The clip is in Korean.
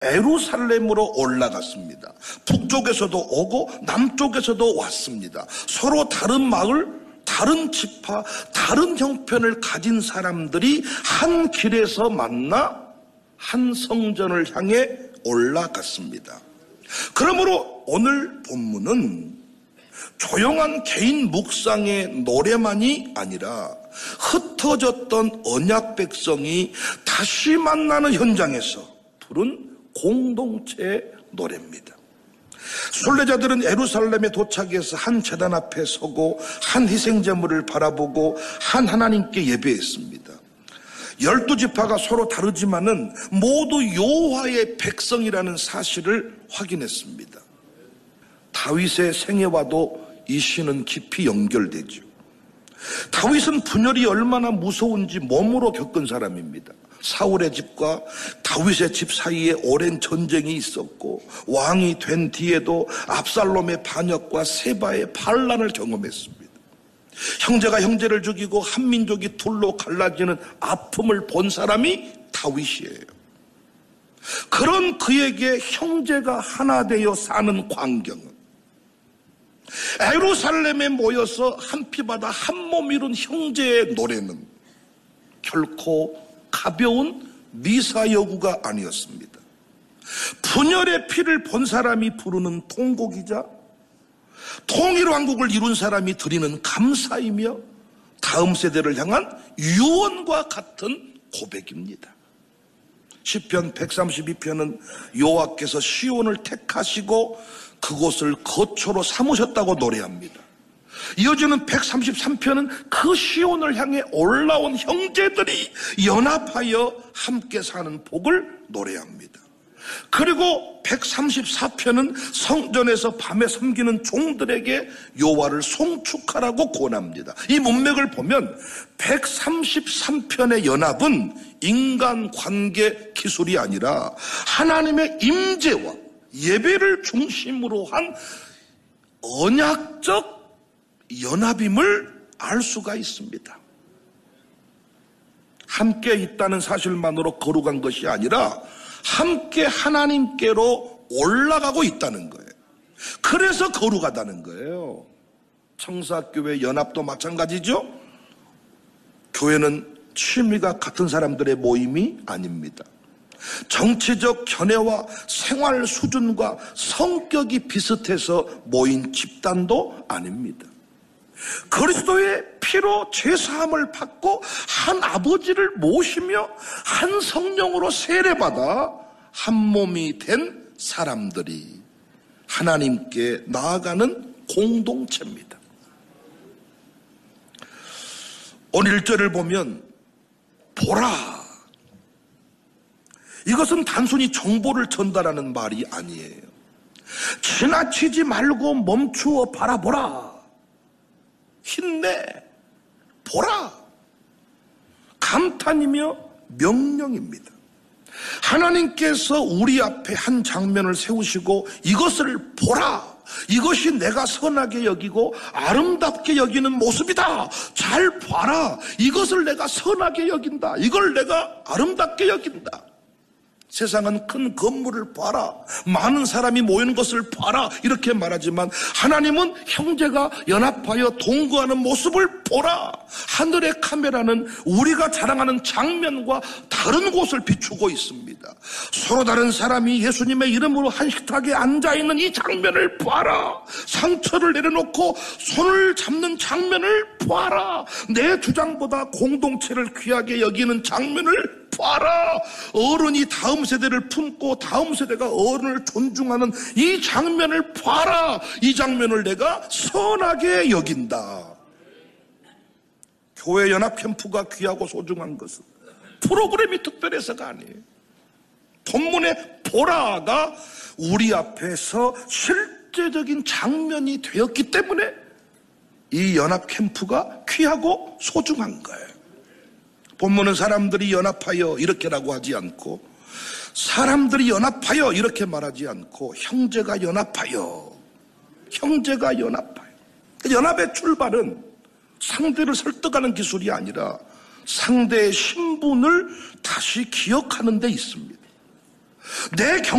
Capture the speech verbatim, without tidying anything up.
예루살렘으로 올라갔습니다. 북쪽에서도 오고 남쪽에서도 왔습니다. 서로 다른 마을, 다른 지파, 다른 형편을 가진 사람들이 한 길에서 만나 한 성전을 향해 올라갔습니다. 그러므로 오늘 본문은 조용한 개인 묵상의 노래만이 아니라 흩어졌던 언약 백성이 다시 만나는 현장에서 부른 공동체의 노래입니다. 순례자들은 예루살렘에 도착해서 한 제단 앞에 서고 한 희생제물을 바라보고 한 하나님께 예배했습니다. 열두 지파가 서로 다르지만은 모두 여호와의 백성이라는 사실을 확인했습니다. 다윗의 생애와도 이 시는 깊이 연결되죠. 다윗은 분열이 얼마나 무서운지 몸으로 겪은 사람입니다. 사울의 집과 다윗의 집 사이에 오랜 전쟁이 있었고 왕이 된 뒤에도 압살롬의 반역과 세바의 반란을 경험했습니다. 형제가 형제를 죽이고 한 민족이 둘로 갈라지는 아픔을 본 사람이 다윗이에요. 그런 그에게 형제가 하나 되어 사는 광경은 예루살렘에 모여서 한 피바다 한 몸 이룬 형제의 노래는 결코 가벼운 미사여구가 아니었습니다. 분열의 피를 본 사람이 부르는 통곡이자 통일왕국을 이룬 사람이 드리는 감사이며 다음 세대를 향한 유언과 같은 고백입니다. 시편 백삼십이 편은 여호와께서 시온을 택하시고 그곳을 거처로 삼으셨다고 노래합니다. 이어지는 백삼십삼 편은 그 시온을 향해 올라온 형제들이 연합하여 함께 사는 복을 노래합니다. 그리고 백삼십사 편은 성전에서 밤에 섬기는 종들에게 여호와를 송축하라고 권합니다. 이 문맥을 보면 백삼십삼 편의 연합은 인간관계 기술이 아니라 하나님의 임재와 예배를 중심으로 한 언약적 연합임을 알 수가 있습니다. 함께 있다는 사실만으로 거룩한 것이 아니라 함께 하나님께로 올라가고 있다는 거예요. 그래서 거룩하다는 거예요. 청사교회 연합도 마찬가지죠. 교회는 취미가 같은 사람들의 모임이 아닙니다. 정치적 견해와 생활 수준과 성격이 비슷해서 모인 집단도 아닙니다. 그리스도의 피로 제사함을 받고 한 아버지를 모시며 한 성령으로 세례받아 한 몸이 된 사람들이 하나님께 나아가는 공동체입니다. 오늘 일 절을 보면 보라, 이것은 단순히 정보를 전달하는 말이 아니에요. 지나치지 말고 멈추어 바라보라, 힘내 보라, 감탄이며 명령입니다. 하나님께서 우리 앞에 한 장면을 세우시고 이것을 보라, 이것이 내가 선하게 여기고 아름답게 여기는 모습이다, 잘 봐라, 이것을 내가 선하게 여긴다, 이걸 내가 아름답게 여긴다. 세상은 큰 건물을 봐라, 많은 사람이 모이는 것을 봐라 이렇게 말하지만 하나님은 형제가 연합하여 동거하는 모습을 보라. 하늘의 카메라는 우리가 자랑하는 장면과 다른 곳을 비추고 있습니다. 서로 다른 사람이 예수님의 이름으로 한 식탁에 앉아있는 이 장면을 봐라. 상처를 내려놓고 손을 잡는 장면을 봐라. 내 주장보다 공동체를 귀하게 여기는 장면을 봐라. 어른이 다음 세대를 품고 다음 세대가 어른을 존중하는 이 장면을 봐라. 이 장면을 내가 선하게 여긴다. 교회 연합 캠프가 귀하고 소중한 것은 프로그램이 특별해서가 아니에요. 본문의 보라가 우리 앞에서 실제적인 장면이 되었기 때문에 이 연합 캠프가 귀하고 소중한 거예요. 본문은 사람들이 연합하여 이렇게라고 하지 않고, 사람들이 연합하여 이렇게 말하지 않고, 형제가 연합하여, 형제가 연합하여. 연합의 출발은 상대를 설득하는 기술이 아니라 상대의 신분을 다시 기억하는 데 있습니다. 내 경